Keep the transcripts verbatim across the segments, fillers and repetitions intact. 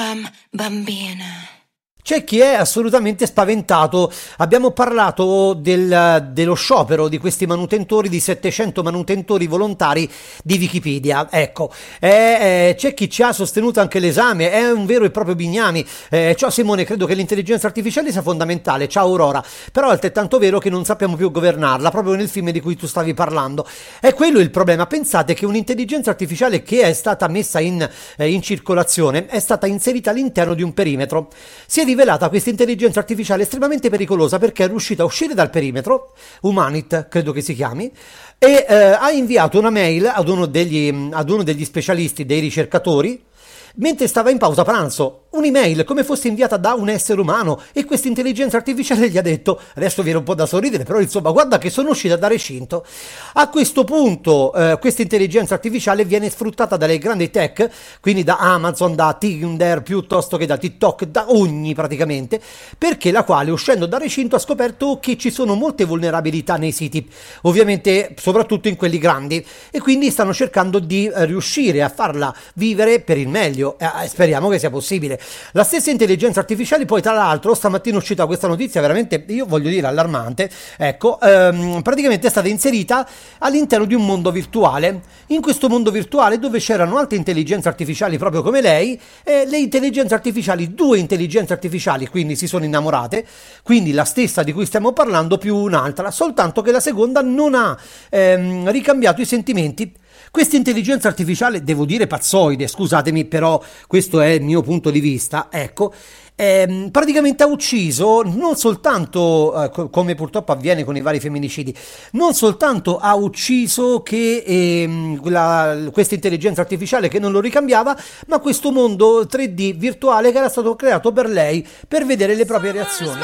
bam bambina. C'è chi è assolutamente spaventato. Abbiamo parlato del, dello sciopero di questi manutentori, di settecento manutentori volontari di Wikipedia. Ecco, eh, eh, c'è chi ci ha sostenuto anche l'esame, è un vero e proprio Bignami. Eh, ciao Simone, credo che l'intelligenza artificiale sia fondamentale. Ciao Aurora, però è altrettanto vero che non sappiamo più governarla, proprio nel film di cui tu stavi parlando. È quello il problema. Pensate che un'intelligenza artificiale che è stata messa in, eh, in circolazione è stata inserita all'interno di un perimetro. Si è rivelata questa intelligenza artificiale estremamente pericolosa perché è riuscita a uscire dal perimetro, Humanit credo che si chiami, e eh, ha inviato una mail ad uno degli, ad uno degli specialisti, dei ricercatori, mentre stava in pausa pranzo. Un'email come fosse inviata da un essere umano, e questa intelligenza artificiale gli ha detto, adesso viene un po' da sorridere, però insomma guarda che sono uscita da recinto. A questo punto eh, questa intelligenza artificiale viene sfruttata dalle grandi tech, quindi da Amazon, da Tinder, piuttosto che da TikTok, da ogni praticamente, perché la quale uscendo da recinto ha scoperto che ci sono molte vulnerabilità nei siti, ovviamente soprattutto in quelli grandi, e quindi stanno cercando di eh, riuscire a farla vivere per il meglio. Eh, speriamo che sia possibile. La stessa intelligenza artificiale poi tra l'altro stamattina è uscita questa notizia veramente, io voglio dire, allarmante, ecco, ehm, praticamente è stata inserita all'interno di un mondo virtuale. In questo mondo virtuale, dove c'erano altre intelligenze artificiali proprio come lei, eh, le intelligenze artificiali, due intelligenze artificiali quindi si sono innamorate, quindi la stessa di cui stiamo parlando più un'altra, soltanto che la seconda non ha ehm, ricambiato i sentimenti. Questa intelligenza artificiale, devo dire pazzoide, scusatemi, però questo è il mio punto di vista, ecco, ehm, praticamente ha ucciso non soltanto, eh, co- come purtroppo avviene con i vari femminicidi, non soltanto ha ucciso che ehm, la, questa intelligenza artificiale che non lo ricambiava, ma questo mondo tre D virtuale che era stato creato per lei, per vedere le proprie reazioni.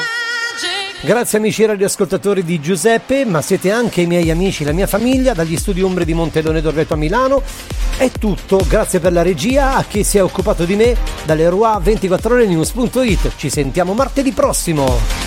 Grazie amici radioascoltatori di Giuseppe, ma siete anche i miei amici, la mia famiglia, dagli studi Ombre di Montedone d'Orveto a Milano. È tutto, grazie per la regia, a chi si è occupato di me, dalle Rua ventiquattro ore news punto it. Ci sentiamo martedì prossimo.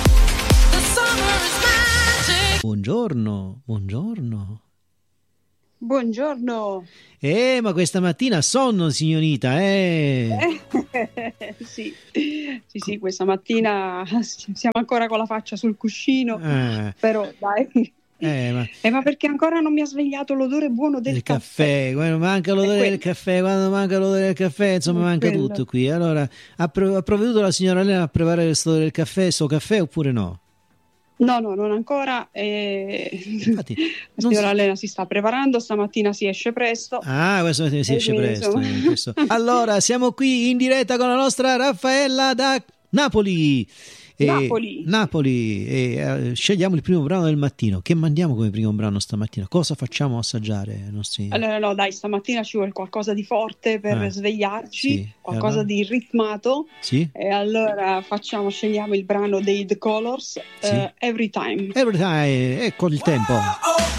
Buongiorno, buongiorno. Buongiorno. Eh, ma questa mattina sonno, signorita, eh? eh sì. sì, sì, questa mattina siamo ancora con la faccia sul cuscino, eh. però dai. Eh ma... eh, ma perché ancora non mi ha svegliato l'odore buono del il caffè. caffè. Quando manca l'odore del caffè, quando manca l'odore del caffè, insomma, manca quello. Tutto qui. Allora, ha, pre- ha provveduto la signora Elena a preparare questo del caffè, sto caffè, oppure no? No, no, non ancora. Eh... Infatti, la signora so... Elena si sta preparando, stamattina si esce presto. Ah, questa mattina si esce presto. Questo... Allora, siamo qui in diretta con la nostra Raffaella da Napoli. E Napoli. Napoli. E, uh, scegliamo il primo brano del mattino. Che mandiamo come primo brano stamattina? Cosa facciamo assaggiare ai nostri... Allora no, dai, stamattina ci vuole qualcosa di forte per eh, svegliarci, sì. qualcosa allora? di ritmato. Sì. E allora facciamo, scegliamo il brano dei The Colors, sì. uh, Every Time. Every Time, ecco il tempo.